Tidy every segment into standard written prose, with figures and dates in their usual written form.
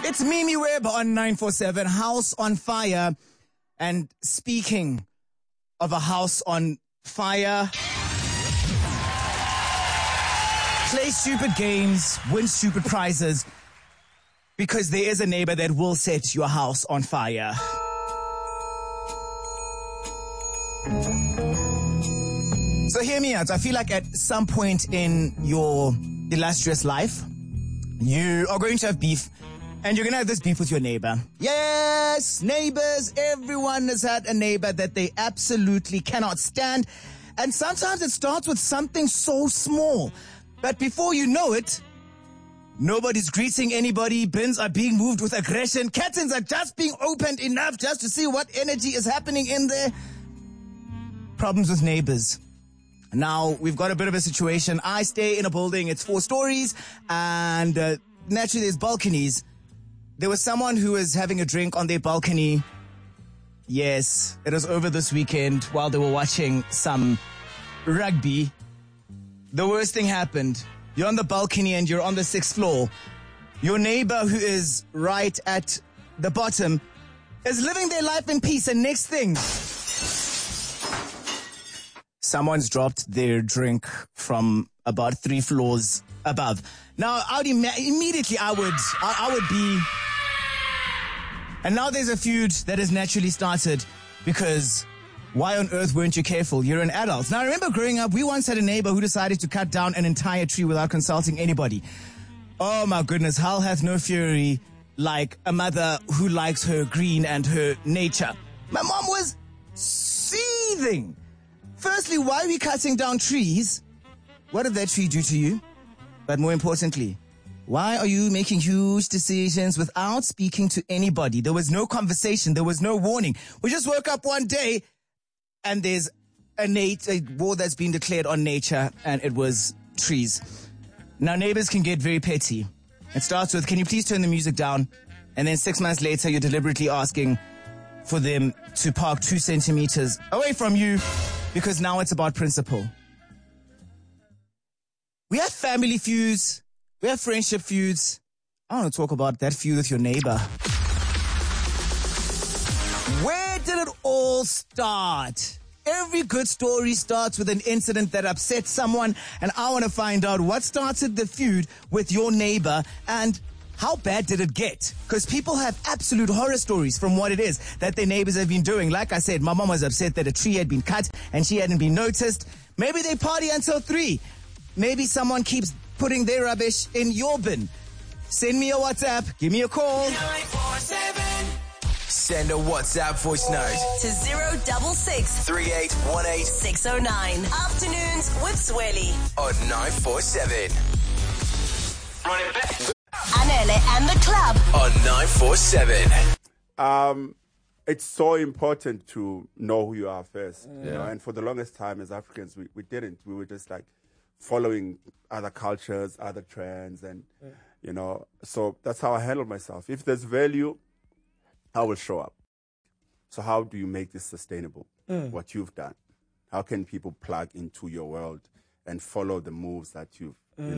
It's Mimi Webb on 947, House on Fire. And speaking of a house on fire, play stupid games, win stupid prizes, because there is a neighbor that will set your house on fire. So hear me out. I feel like at some point in your illustrious life, you are going to have beef, and you're going to have this beef with your neighbor. Yes, neighbors. Everyone has had a neighbor that they absolutely cannot stand. And sometimes it starts with something so small. But before you know it, nobody's greeting anybody. Bins are being moved with aggression. Curtains are just being opened enough just to see what energy is happening in there. Problems with neighbors. Now, we've got a bit of a situation. I stay in a building. It's 4 stories. And naturally, there's balconies. There was someone who was having a drink on their balcony. Yes, it was over this weekend while they were watching some rugby. The worst thing happened. You're on the balcony and you're on the 6th floor. Your neighbor, who is right at the bottom, is living their life in peace. And next thing, someone's dropped their drink from about 3 floors above. Now, immediately I would be... And now there's a feud that has naturally started because why on earth weren't you careful? You're an adult. Now, I remember growing up, we once had a neighbor who decided to cut down an entire tree without consulting anybody. Oh my goodness, hell hath no fury like a mother who likes her green and her nature. My mom was seething. Firstly, why are we cutting down trees? What did that tree do to you? But more importantly, why are you making huge decisions without speaking to anybody? There was no conversation. There was no warning. We just woke up one day and there's a war that's been declared on nature, and it was trees. Now, neighbors can get very petty. It starts with, can you please turn the music down? And then 6 months later, you're deliberately asking for them to park 2 centimeters away from you because now it's about principle. We have family feuds. We have friendship feuds. I want to talk about that feud with your neighbor. Where did it all start? Every good story starts with an incident that upset someone, and I want to find out what started the feud with your neighbor and how bad did it get? Because people have absolute horror stories from what it is that their neighbors have been doing. Like I said, my mom was upset that a tree had been cut and she hadn't been noticed. Maybe they party until 3. Maybe someone keeps putting their rubbish in your bin. Send me a WhatsApp. Give me a call. 947. Send a WhatsApp voice note to 066 3818 609. Afternoons with Swelly on 947. Run it back. Anele and the club On 947. It's so important to know who you are first. You know? And for the longest time as Africans, we didn't. We were just like following other cultures, other trends, and, you know, so that's how I handle myself. If there's value, I will show up. So how do you make this sustainable, what you've done? How can people plug into your world and follow the moves that you've,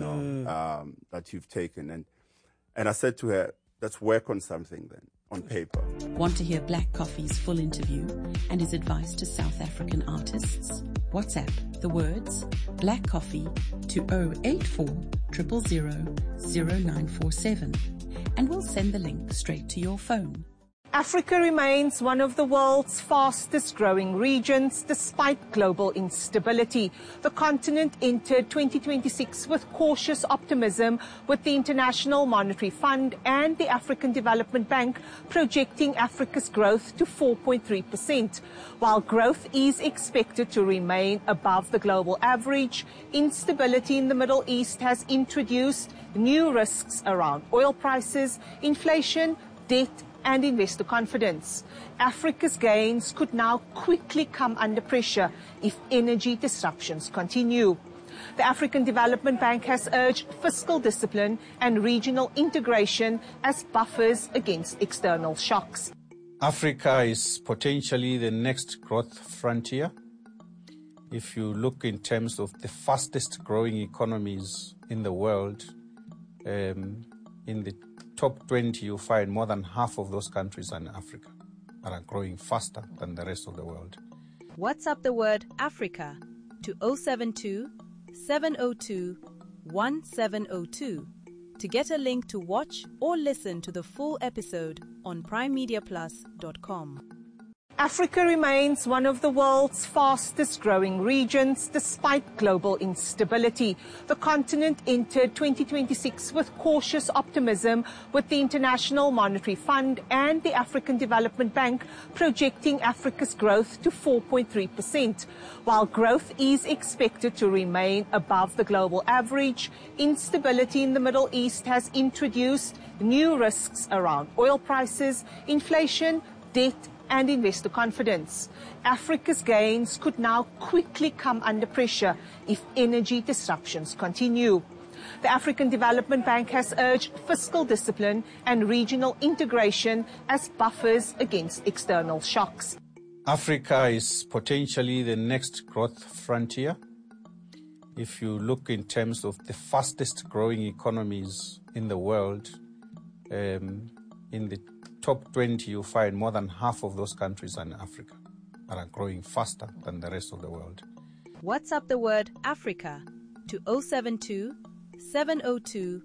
that you've taken? And I said to her, let's work on something then, on paper. Want to hear Black Coffee's full interview and his advice to South African artists? WhatsApp the words Black Coffee to 084 000 0947 and we'll send the link straight to your phone. Africa remains one of the world's fastest growing regions despite global instability. The continent entered 2026 with cautious optimism, with the International Monetary Fund and the African Development Bank projecting Africa's growth to 4.3%. While growth is expected to remain above the global average, instability in the Middle East has introduced new risks around oil prices, inflation, debt, and investor confidence. Africa's gains could now quickly come under pressure if energy disruptions continue. The African Development Bank has urged fiscal discipline and regional integration as buffers against external shocks. Africa is potentially the next growth frontier. If you look in terms of the fastest growing economies in the world, in the top 20, you find more than half of those countries are in Africa and are growing faster than the rest of the world. WhatsApp the word Africa to 072 702 1702 to get a link to watch or listen to the full episode on primemediaplus.com. Africa remains one of the world's fastest growing regions despite global instability. The continent entered 2026 with cautious optimism, with the International Monetary Fund and the African Development Bank projecting Africa's growth to 4.3%. While growth is expected to remain above the global average, instability in the Middle East has introduced new risks around oil prices, inflation, debt, and investor confidence. Africa's gains could now quickly come under pressure if energy disruptions continue. The African Development Bank has urged fiscal discipline and regional integration as buffers against external shocks. Africa is potentially the next growth frontier. If you look in terms of the fastest growing economies in the world, in the top 20, you find more than half of those countries are in Africa and are growing faster than the rest of the world. WhatsApp the word Africa to 072 702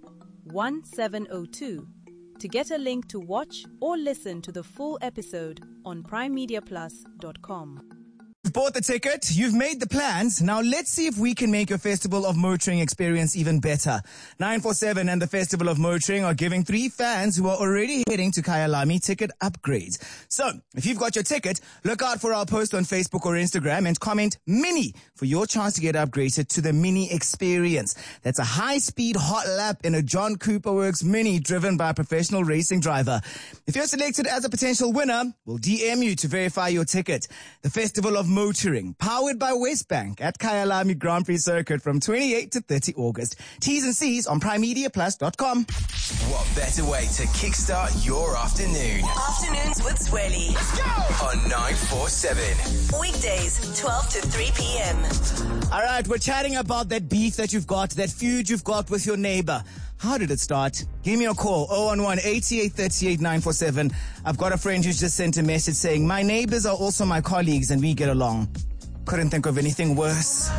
1702 to get a link to watch or listen to the full episode on primemediaplus.com. You've bought the ticket, you've made the plans. Now let's see if we can make your Festival of Motoring experience even better. 947 and the Festival of Motoring are giving 3 fans who are already heading to Kyalami ticket upgrades. So, if you've got your ticket, look out for our post on Facebook or Instagram and comment Mini for your chance to get upgraded to the Mini experience. That's a high-speed hot lap in a John Cooper Works Mini driven by a professional racing driver. If you're selected as a potential winner, we'll DM you to verify your ticket. The Festival of Motoring, powered by Westbank at Kyalami Grand Prix Circuit from 28 to 30 August. T's and C's on primemediaplus.com. What better way to kickstart your afternoon? Afternoons with Swirly. Let's go! On 947. Weekdays, 12 to 3 p.m. All right, we're chatting about that beef that you've got, that feud you've got with your neighbor. How did it start? Give me a call, 011-8838-947. I've got a friend who's just sent a message saying, my neighbors are also my colleagues and we get along. Couldn't think of anything worse.